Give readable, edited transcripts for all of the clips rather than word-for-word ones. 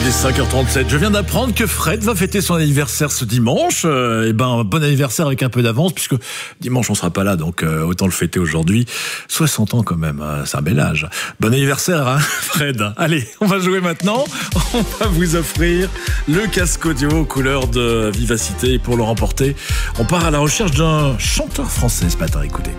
est 5h37. Je viens d'apprendre que Fred va fêter son anniversaire ce dimanche. Bon anniversaire avec un peu d'avance, puisque dimanche on sera pas là, donc autant le fêter aujourd'hui. 60 ans quand même, c'est un bel âge. Bon anniversaire, hein, Fred. Allez, on va jouer maintenant. On va vous offrir le casque audio aux couleurs de Vivacité. Et pour le remporter, on part à la recherche d'un chanteur français ce matin. Écoutez.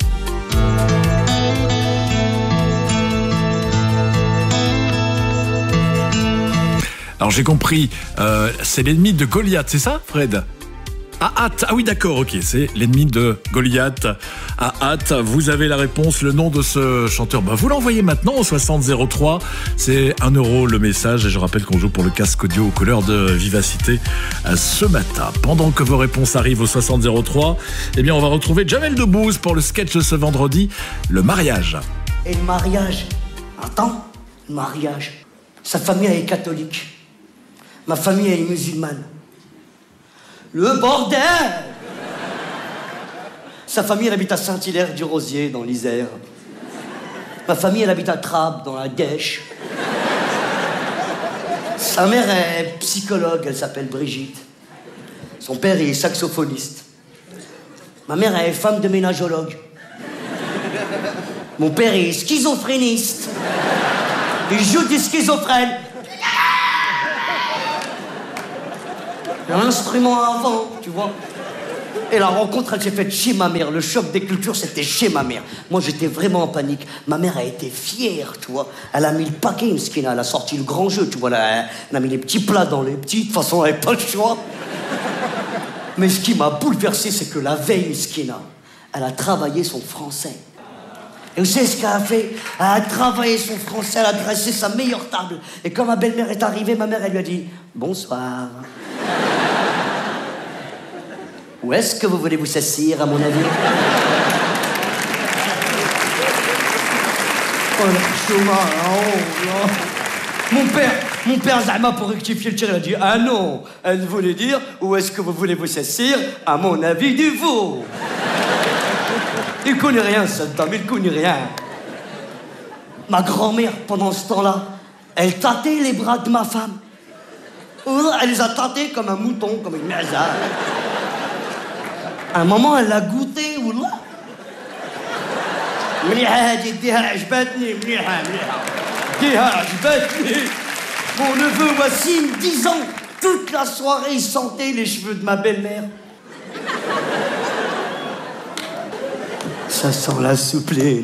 Alors j'ai compris, c'est l'ennemi de Goliath, c'est ça, Fred ? À hâte. Ah oui, d'accord, ok, c'est l'ennemi de Goliath. À hâte, vous avez la réponse, le nom de ce chanteur. Vous l'envoyez maintenant au 6003. C'est 1 € le message. Et je rappelle qu'on joue pour le casque audio aux couleurs de Vivacité ce matin. Pendant que vos réponses arrivent au 6003, eh bien, on va retrouver Jamel Debbouze pour le sketch de ce vendredi, le mariage. Et le mariage, attends, le mariage. Sa famille, elle est catholique. Ma famille, elle est musulmane. Le bordel! Sa famille, elle habite à Saint-Hilaire-du-Rosier, dans l'Isère. Ma famille, elle habite à Trappes, dans la Dèche. Sa mère est psychologue, elle s'appelle Brigitte. Son père est saxophoniste. Ma mère est femme de ménagologue. Mon père est schizophréniste. Il joue du schizophrène. L'instrument avant, tu vois. Et la rencontre, elle s'est faite chez ma mère. Le choc des cultures, c'était chez ma mère. Moi, j'étais vraiment en panique. Ma mère a été fière, tu vois. Elle a mis le paquet, Mskina. Elle a sorti le grand jeu, tu vois. Elle a mis les petits plats dans les petits. De toute façon, elle n'avait pas le choix. Mais ce qui m'a bouleversé, c'est que la veille, Mskina, elle a travaillé son français. Et vous savez ce qu'elle a fait? Elle a travaillé son français, elle a dressé sa meilleure table. Et quand ma belle-mère est arrivée, ma mère, elle lui a dit « Bonsoir ». Où est-ce que vous voulez vous s'assire, à mon avis? Oh, la chômage, Mon père, Zama, pour rectifier le tir, il a dit « Ah non, elle voulait dire, où est-ce que vous voulez vous s'assire, à mon avis, du veau ». Il connaît rien, cette dame, il connaît rien. Ma grand-mère, pendant ce temps-là, elle tâtait les bras de ma femme. Elle les a tâtés comme un mouton, comme une merza. À un moment, elle l'a goûté, oula. Mon neveu Wassim, 10 ans, toute la soirée, il sentait les cheveux de ma belle-mère. Ça sent la souplée.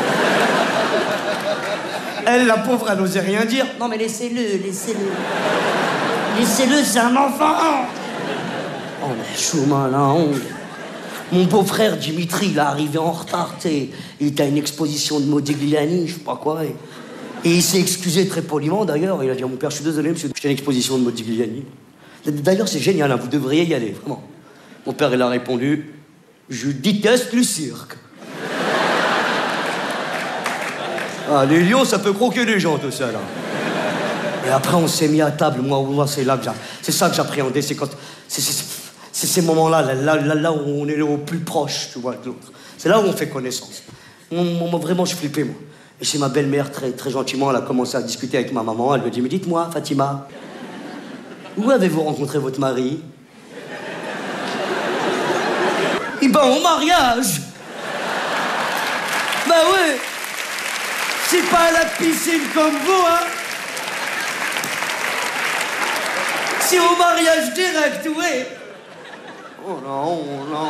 Elle, la pauvre, elle n'osait rien dire. Non mais laissez-le. Laissez-le, c'est un enfant. Oh mais Chouma, la honte. Mon beau-frère Dimitri, il est arrivé en retard, tu sais. Il était à une exposition de Modigliani, je sais pas quoi. Et il s'est excusé très poliment, d'ailleurs. Il a dit « Mon père, je suis désolé, monsieur, j'étais à une exposition de Modigliani. » D'ailleurs, c'est génial, hein, vous devriez y aller, vraiment. Mon père, il a répondu « Je déteste le cirque. » Ah, les lions, ça peut croquer les gens, tout ça, là. Et après, on s'est mis à table. Moi, c'est là que c'est ça que j'appréhendais. C'est quand... C'est ces moments-là, là où on est au plus proche, tu vois, de l'autre. C'est là où on fait connaissance. Vraiment, je flippais, moi. Et chez ma belle-mère, très, très gentiment, elle a commencé à discuter avec ma maman. Elle lui a dit « Mais dites-moi, Fatima, où avez-vous rencontré votre mari ?» Eh ben, au mariage. Bah ouais. C'est pas à la piscine comme vous, hein. C'est au mariage direct, ouais. Oh non.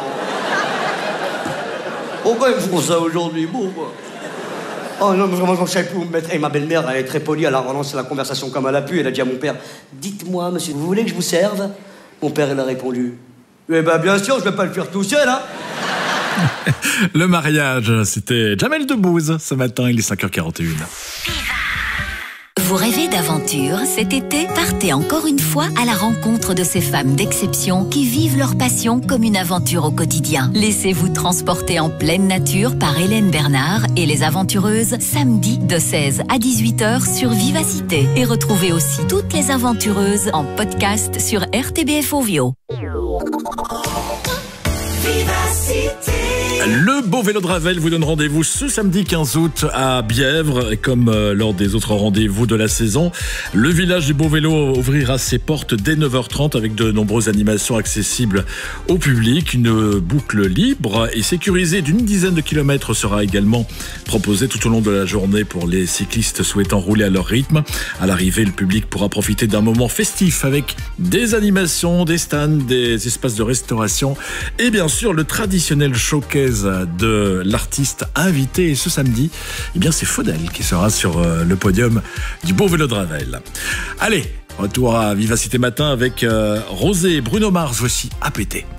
Pourquoi ils font ça aujourd'hui, bon, quoi. Oh non, vraiment, je ne savais plus où me mettre. Et ma belle-mère, elle est très polie, elle a relancé la conversation comme elle a pu. Elle a dit à mon père, dites-moi, monsieur, vous voulez que je vous serve? Mon père, il a répondu, eh ben, bien sûr, je vais pas le faire tout seul, hein. Le mariage, c'était Jamel Debbouze. Ce matin, il est 5h41. Vous rêvez d'aventure cet été? Partez encore une fois à la rencontre de ces femmes d'exception qui vivent leur passion comme une aventure au quotidien. Laissez-vous transporter en pleine nature par Hélène Bernard et les aventureuses samedi de 16 à 18h sur Vivacité. Et retrouvez aussi toutes les aventureuses en podcast sur RTBF Ovio. Vivacité. Le beau vélo de Ravel vous donne rendez-vous ce samedi 15 août à Bièvre. Et comme lors des autres rendez-vous de la saison, le village du beau vélo ouvrira ses portes dès 9h30 avec de nombreuses animations accessibles au public. Une boucle libre et sécurisée d'une dizaine de kilomètres sera également proposée tout au long de la journée pour les cyclistes souhaitant rouler à leur rythme. À l'arrivée, le public pourra profiter d'un moment festif avec des animations, des stands, des espaces de restauration et bien sûr le traditionnel showcase de l'artiste invité. Et ce samedi, eh bien c'est Faudel qui sera sur le podium du beau vélo de Ravel. Allez, retour à Vivacité Matin avec Rosé et Bruno Mars. Voici APT.